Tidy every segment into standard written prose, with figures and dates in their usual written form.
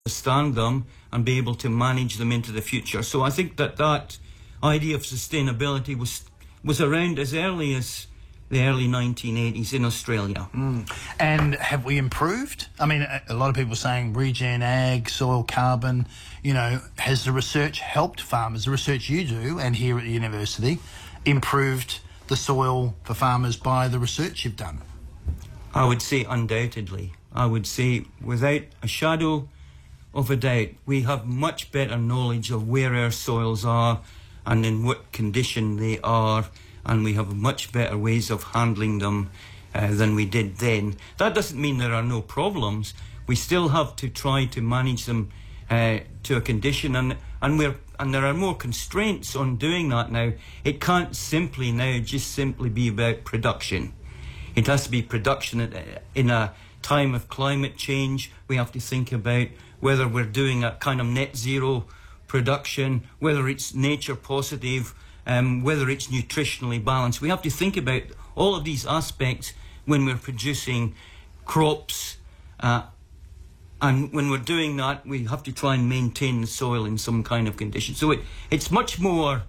understand them and be able to manage them into the future. So I think that idea of sustainability was around as early as the early 1980s in Australia. And have we improved? I mean, a lot of people are saying regen ag, soil carbon, has the research helped farmers, the research you do and here at the university, improved the soil for farmers by the research you've done? I would say undoubtedly. I would say without a shadow of a doubt, we have much better knowledge of where our soils are and in what condition they are, and we have much better ways of handling them than we did then. That doesn't mean there are no problems. We still have to try to manage them to a condition, and there are more constraints on doing that now. It can't simply be about production. It has to be production in a time of climate change. We have to think about whether we're doing a kind of net zero production, whether it's nature positive, whether it's nutritionally balanced. We have to think about all of these aspects when we're producing crops, and when we're doing that, we have to try and maintain the soil in some kind of condition. So it's much more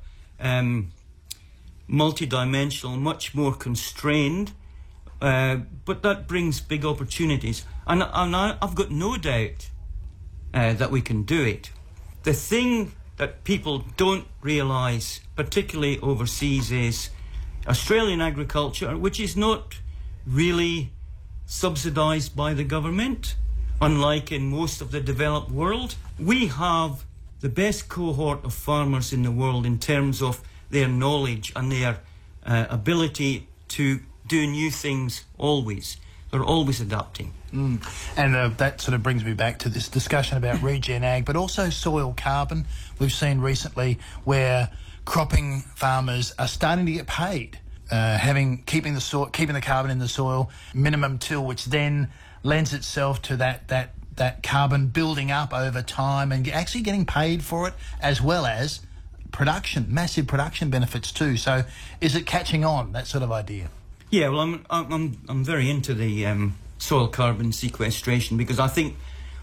multidimensional, much more constrained, but that brings big opportunities. And I've got no doubt that we can do it. The thing that people don't realise, particularly overseas, is Australian agriculture, which is not really subsidised by the government, unlike in most of the developed world. We have the best cohort of farmers in the world in terms of their knowledge and their ability to do new things always. They're always adapting. And that sort of brings me back to this discussion about regen ag, but also soil carbon. We've seen recently where cropping farmers are starting to get paid, keeping the carbon in the soil, minimum till, which then lends itself to that carbon building up over time and actually getting paid for it, as well as massive production benefits too. So is it catching on, that sort of idea? Yeah, well, I'm very into the soil carbon sequestration, because I think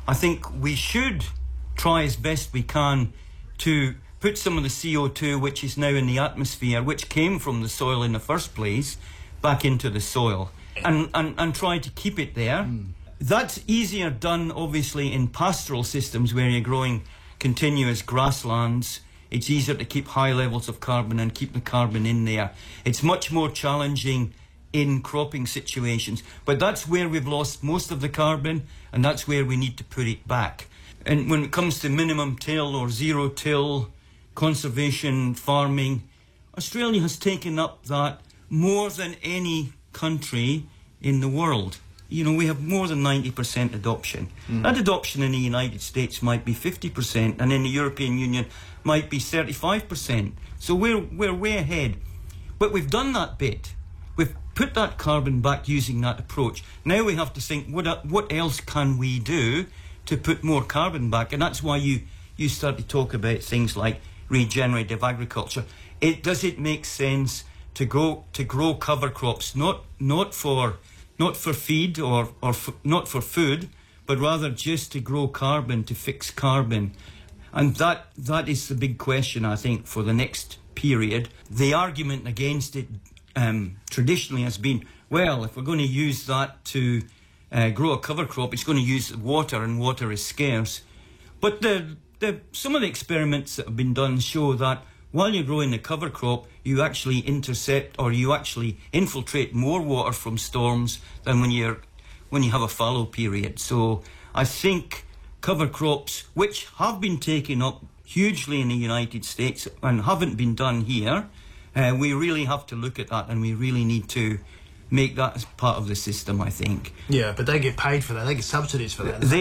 we should try as best we can to put some of the CO2 which is now in the atmosphere, which came from the soil in the first place, back into the soil and try to keep it there. That's easier done, obviously, in pastoral systems where you're growing continuous grasslands. It's easier to keep high levels of carbon and keep the carbon in there. It's much more challenging in cropping situations, but that's where we've lost most of the carbon, and that's where we need to put it back. And when it comes to minimum till or zero till, conservation farming, Australia has taken up that more than any country in the world. We have more than 90% adoption. That adoption in the United States might be 50%, and in the European Union might be 35%. So we're way ahead. But we've done that bit. We've put that carbon back using that approach. Now we have to think, what else can we do to put more carbon back? And that's why you start to talk about things like regenerative agriculture. Does it make sense to grow cover crops, not for feed or not for food, but rather just to grow carbon, to fix carbon? And that is the big question, I think, for the next period. The argument against it traditionally has been, well, if we're going to use that to grow a cover crop, it's going to use water, and water is scarce. But some of the experiments that have been done show that while you're growing the cover crop, you actually intercept, or you actually infiltrate more water from storms than when you have a fallow period. So I think cover crops, which have been taken up hugely in the United States and haven't been done here, we really have to look at that, and we really need to make that as part of the system, I think. Yeah, but they get paid for that. They get subsidies for that.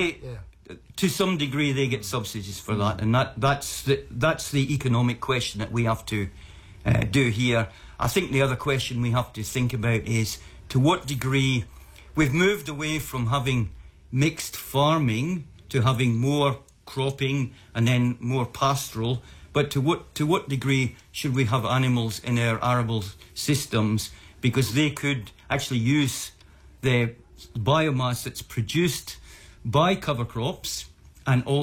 To some degree, they get subsidies for that, and that's the economic question that we have to do here. I think the other question we have to think about is to what degree we've moved away from having mixed farming to having more cropping and then more pastoral. But to what degree should we have animals in our arable systems, because they could actually use the biomass that's produced by cover crops and also